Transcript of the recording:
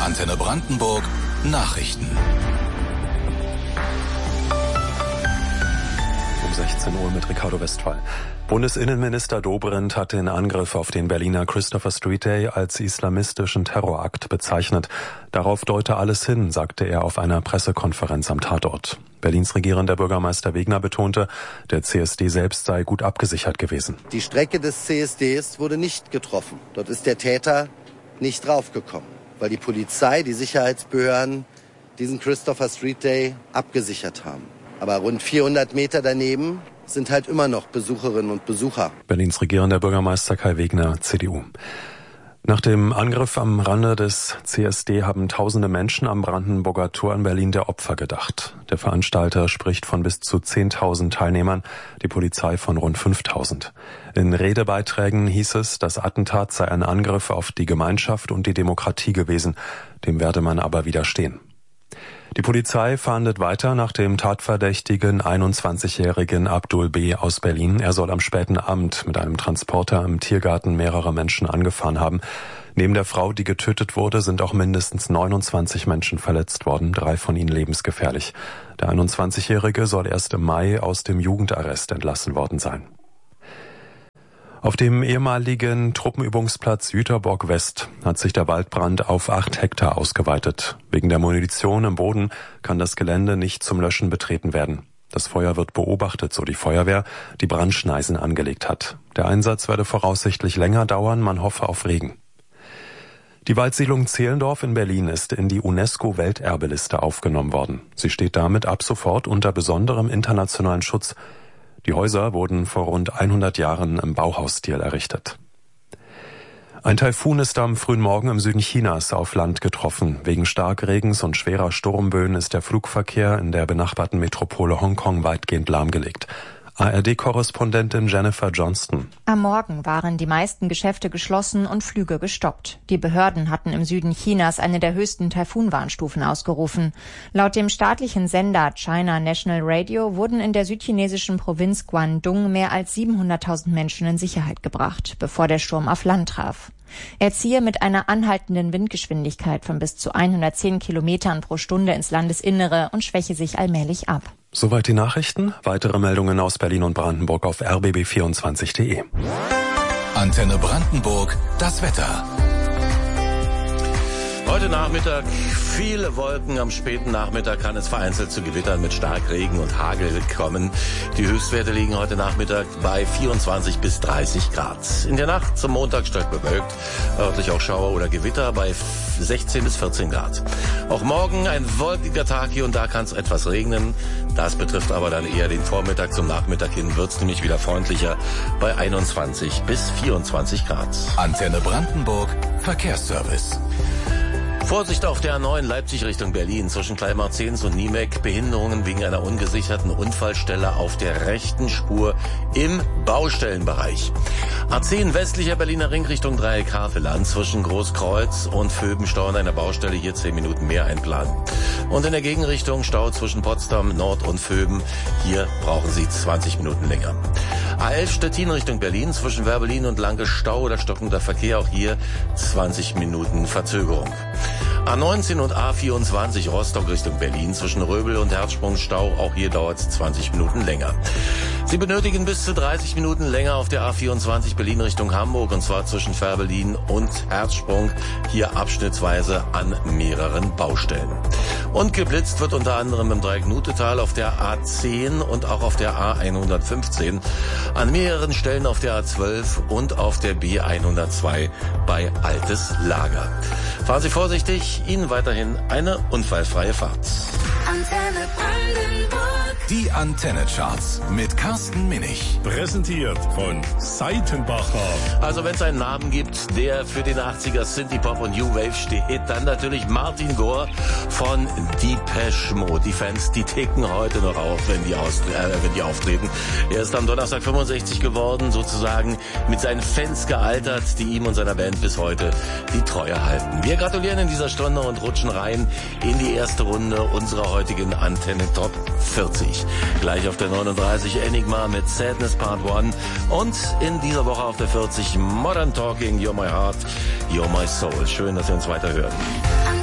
Antenne Brandenburg Nachrichten. Um 16 Uhr mit Ricardo Westphal. Bundesinnenminister Dobrindt hat den Angriff auf den Berliner Christopher Street Day als islamistischen Terrorakt bezeichnet. Darauf deute alles hin, sagte er auf einer Pressekonferenz am Tatort. Berlins regierender Bürgermeister Wegner betonte, der CSD selbst sei gut abgesichert gewesen. Die Strecke des CSDs wurde nicht getroffen. Dort ist der Täter nicht draufgekommen, weil die Polizei, die Sicherheitsbehörden diesen Christopher Street Day abgesichert haben. Aber rund 400 Meter daneben sind halt immer noch Besucherinnen und Besucher. Berlins regierender Bürgermeister Kai Wegner, CDU. Nach dem Angriff am Rande des CSD haben tausende Menschen am Brandenburger Tor in Berlin der Opfer gedacht. Der Veranstalter spricht von bis zu 10.000 Teilnehmern, die Polizei von rund 5.000. In Redebeiträgen hieß es, das Attentat sei ein Angriff auf die Gemeinschaft und die Demokratie gewesen. Dem werde man aber widerstehen. Die Polizei fahndet weiter nach dem tatverdächtigen 21-jährigen Abdul B. aus Berlin. Er soll am späten Abend mit einem Transporter im Tiergarten mehrere Menschen angefahren haben. Neben der Frau, die getötet wurde, sind auch mindestens 29 Menschen verletzt worden, 3 von ihnen lebensgefährlich. Der 21-jährige soll erst im Mai aus dem Jugendarrest entlassen worden sein. Auf dem ehemaligen Truppenübungsplatz Jüterbock West hat sich der Waldbrand auf 8 Hektar ausgeweitet. Wegen der Munition im Boden kann das Gelände nicht zum Löschen betreten werden. Das Feuer wird beobachtet, so die Feuerwehr, die Brandschneisen angelegt hat. Der Einsatz werde voraussichtlich länger dauern, man hoffe auf Regen. Die Waldsiedlung Zehlendorf in Berlin ist in die UNESCO-Welterbeliste aufgenommen worden. Sie steht damit ab sofort unter besonderem internationalen Schutz. Die Häuser wurden vor rund 100 Jahren im Bauhausstil errichtet. Ein Taifun ist am frühen Morgen im Süden Chinas auf Land getroffen. Wegen Starkregens und schwerer Sturmböen ist der Flugverkehr in der benachbarten Metropole Hongkong weitgehend lahmgelegt. ARD-Korrespondentin Jennifer Johnston. Am Morgen waren die meisten Geschäfte geschlossen und Flüge gestoppt. Die Behörden hatten im Süden Chinas eine der höchsten Taifun-Warnstufen ausgerufen. Laut dem staatlichen Sender China National Radio wurden in der südchinesischen Provinz Guangdong mehr als 700.000 Menschen in Sicherheit gebracht, bevor der Sturm auf Land traf. Er ziehe mit einer anhaltenden Windgeschwindigkeit von bis zu 110 Kilometern pro Stunde ins Landesinnere und schwäche sich allmählich ab. Soweit die Nachrichten. Weitere Meldungen aus Berlin und Brandenburg auf rbb24.de. Antenne Brandenburg, das Wetter. Heute Nachmittag viele Wolken. Am späten Nachmittag kann es vereinzelt zu Gewittern mit Starkregen und Hagel kommen. Die Höchstwerte liegen heute Nachmittag bei 24 bis 30 Grad. In der Nacht zum Montag stark bewölkt, örtlich auch Schauer oder Gewitter bei 16 bis 14 Grad. Auch morgen ein wolkiger Tag, hier und da kann es etwas regnen. Das betrifft aber dann eher den Vormittag. Zum Nachmittag hin wird es nämlich wieder freundlicher bei 21 bis 24 Grad. Antenne Brandenburg, Verkehrsservice. Vorsicht auf der A9 Leipzig Richtung Berlin zwischen Kleinmarzens und Niemek. Behinderungen wegen einer ungesicherten Unfallstelle auf der rechten Spur im Baustellenbereich. A10 westlicher Berliner Ring Richtung Dreieck Havelland zwischen Großkreuz und Vöbenstau an einer Baustelle. Hier 10 Minuten mehr einplanen. Und in der Gegenrichtung Stau zwischen Potsdam Nord und Vöben. Hier brauchen Sie 20 Minuten länger. A11 Stettin Richtung Berlin zwischen Werbelin und Lanke Stau oder stockender Verkehr. Auch hier 20 Minuten Verzögerung. A19 und A24 Rostock Richtung Berlin zwischen Röbel und Herzsprung Stau. Auch hier dauert es 20 Minuten länger. Sie benötigen bis zu 30 Minuten länger auf der A24 Berlin Richtung Hamburg, und zwar zwischen Fährberlin und Herzsprung. Hier abschnittsweise an mehreren Baustellen. Und geblitzt wird unter anderem im Dreieck Nutetal auf der A10 und auch auf der A115. An mehreren Stellen auf der A12 und auf der B102 bei Altes Lager. Fahren Sie vorsichtig, Ihnen weiterhin eine unfallfreie Fahrt. Antenne Brandenburg. Die Antenne-Charts mit Carsten Minich. Präsentiert von Seitenbacher. Also wenn es einen Namen gibt, der für den 80er Synthie-Pop und New Wave steht, dann natürlich Martin Gore von Depeche Mode. Die Fans, die ticken heute noch auf, wenn die auftreten. Er ist am Donnerstag 65 geworden, sozusagen mit seinen Fans gealtert, die ihm und seiner Band bis heute die Treue halten. Wir gratulieren in dieser Stunde und rutschen rein in die erste Runde unserer heutigen Antenne Top 40. Gleich auf der 39 Enigma mit Sadness Part 1 und in dieser Woche auf der 40 Modern Talking, You're My Heart, You're My Soul. Schön, dass Sie uns weiterhören.